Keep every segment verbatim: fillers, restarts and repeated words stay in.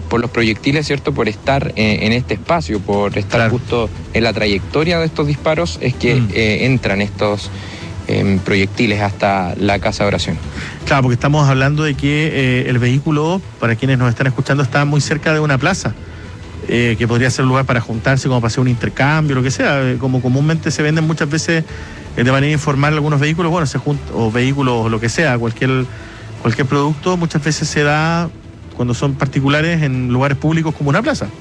por los proyectiles, ¿cierto? Por estar eh, en este espacio, por estar claro. justo en la trayectoria de estos disparos, es que mm. eh, entran estos eh, proyectiles hasta la casa de oración. Claro, porque estamos hablando de que eh, el vehículo, para quienes nos están escuchando, está muy cerca de una plaza. Eh, que podría ser un lugar para juntarse, como para hacer un intercambio, lo que sea, eh, como comúnmente se venden muchas veces eh, de manera informal algunos vehículos, bueno, se juntan, o vehículos, o lo que sea, cualquier, cualquier producto, muchas veces se da, cuando son particulares, en lugares públicos como una plaza.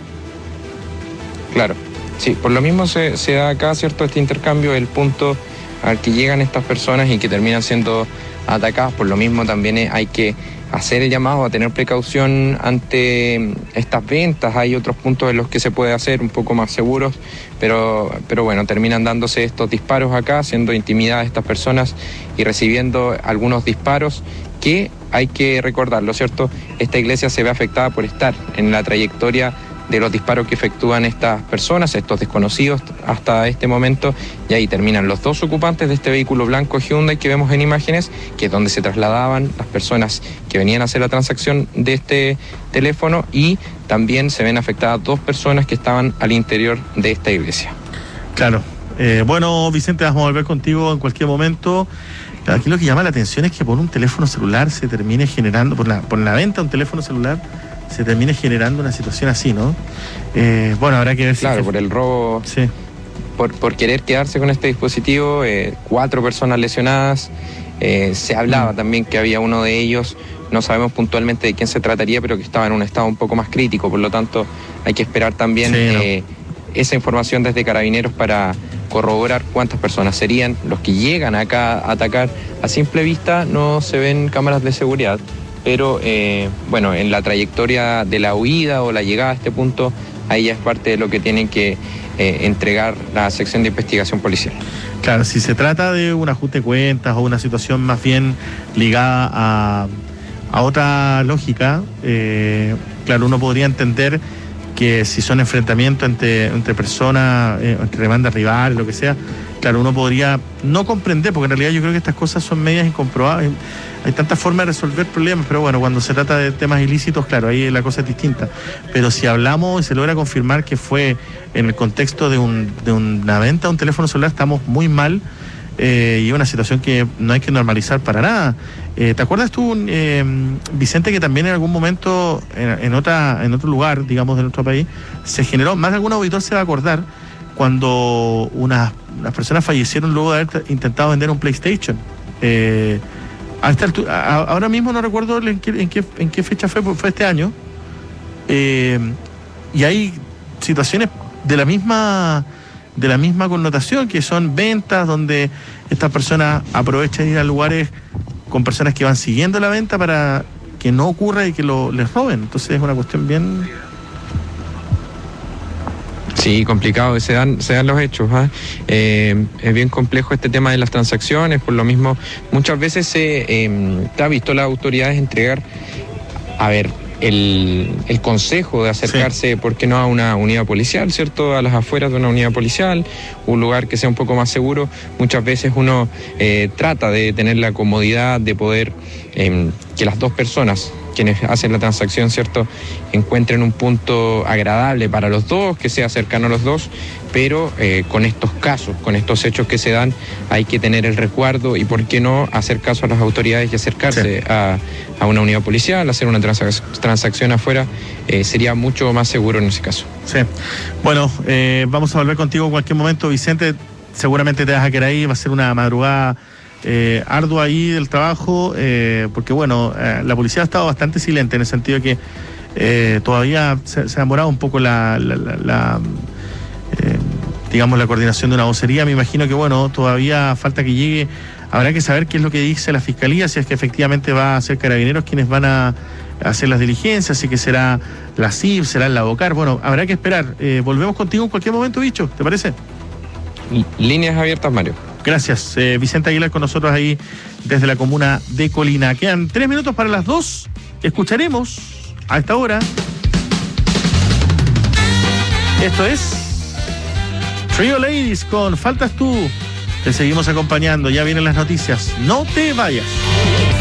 Claro, sí, por lo mismo se, se da acá, ¿cierto?, este intercambio, el punto al que llegan estas personas y que terminan siendo atacadas. Por lo mismo también hay que hacer el llamado a tener precaución ante estas ventas. Hay otros puntos en los que se puede hacer un poco más seguros, pero, pero bueno, terminan dándose estos disparos acá, siendo intimidadas estas personas y recibiendo algunos disparos que hay que recordarlo, ¿cierto? Esta iglesia se ve afectada por estar en la trayectoria de los disparos que efectúan estas personas, estos desconocidos hasta este momento, y ahí terminan los dos ocupantes de este vehículo blanco Hyundai que vemos en imágenes, que es donde se trasladaban las personas que venían a hacer la transacción de este teléfono, y también se ven afectadas dos personas que estaban al interior de esta iglesia. Claro. Eh, bueno, Vicente, vamos a volver contigo en cualquier momento. Aquí lo que llama la atención es que por un teléfono celular se termine generando, por la, por la venta de un teléfono celular, se termine generando una situación así, ¿no? Eh, bueno, habrá que ver si... Claro, que... por el robo, sí. por, por querer quedarse con este dispositivo, eh, cuatro personas lesionadas, eh, se hablaba mm. también que había uno de ellos, no sabemos puntualmente de quién se trataría, pero que estaba en un estado un poco más crítico, por lo tanto hay que esperar también sí, eh, no. esa información desde Carabineros para corroborar cuántas personas serían los que llegan acá a atacar. A simple vista no se ven cámaras de seguridad, pero eh, bueno, en la trayectoria de la huida o la llegada a este punto, ahí ya es parte de lo que tienen que eh, entregar la sección de investigación policial. Claro, si se trata de un ajuste de cuentas o una situación más bien ligada a, a otra lógica, eh, claro, uno podría entender que si son enfrentamientos entre, entre personas, eh, entre bandas rivales, lo que sea, claro, uno podría no comprender, porque en realidad yo creo que estas cosas son medias incomprobables. Hay tantas formas de resolver problemas, pero bueno, cuando se trata de temas ilícitos, claro, ahí la cosa es distinta. Pero si hablamos y se logra confirmar que fue en el contexto de, un, de una venta de un teléfono celular, estamos muy mal, eh, y es una situación que no hay que normalizar para nada. Eh, ¿Te acuerdas tú, eh, Vicente, que también en algún momento, en, en, otra, en otro lugar, digamos, de nuestro país, se generó, más de algún auditor se va a acordar, cuando unas, unas personas fallecieron luego de haber intentado vender un PlayStation? Eh, a esta altura, a, ahora mismo no recuerdo en qué, en qué, en qué fecha fue, fue este año, eh, y hay situaciones de la misma de la misma connotación, que son ventas donde estas personas aprovechan ir a lugares con personas que van siguiendo la venta para que no ocurra y que lo, les roben. Entonces es una cuestión bien... Sí, complicado, se dan, se dan los hechos. ¿eh? Eh, es bien complejo este tema de las transacciones, por lo mismo muchas veces se eh, ha visto las autoridades entregar, a ver, el, el consejo de acercarse, sí. ¿por qué no?, a una unidad policial, ¿cierto?, a las afueras de una unidad policial, un lugar que sea un poco más seguro. Muchas veces uno eh, trata de tener la comodidad de poder eh, que las dos personas quienes hacen la transacción, ¿cierto?, encuentren un punto agradable para los dos, que sea cercano a los dos, pero eh, con estos casos, con estos hechos que se dan, hay que tener el resguardo y, ¿por qué no?, hacer caso a las autoridades y acercarse sí. a, a una unidad policial, hacer una transac- transacción afuera, eh, sería mucho más seguro en ese caso. Sí. Bueno, eh, vamos a volver contigo en cualquier momento, Vicente. Seguramente te vas a quedar ahí, va a ser una madrugada Eh, arduo ahí del trabajo, eh, porque bueno, eh, la policía ha estado bastante silente en el sentido de que eh, todavía se, se ha demorado un poco la, la, la, la eh, digamos, la coordinación de una vocería. Me imagino que bueno, todavía falta que llegue. Habrá que saber qué es lo que dice la Fiscalía, si es que efectivamente va a ser Carabineros quienes van a hacer las diligencias, si que será la C I B, será el Lavocar. Bueno, habrá que esperar. Eh, volvemos contigo en cualquier momento, Bicho, ¿te parece? Líneas abiertas, Mario. Gracias, eh, Vicente Aguilar con nosotros ahí desde la comuna de Colina. Quedan tres minutos para las dos. Escucharemos a esta hora. Esto es Trio Ladies con Faltas Tú. Te seguimos acompañando. Ya vienen las noticias. No te vayas.